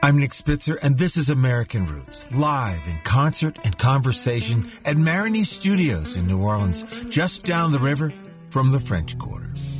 I'm Nick Spitzer, and this is American Roots, live in concert and conversation at Marigny Studios in New Orleans, just down the river from the French Quarter.